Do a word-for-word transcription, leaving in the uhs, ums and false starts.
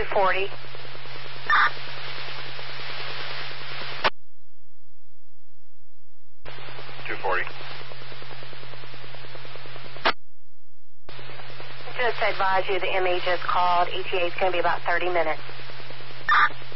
two forty. two forty. Just to advise you, the M E just called. E T A is going to be about thirty minutes.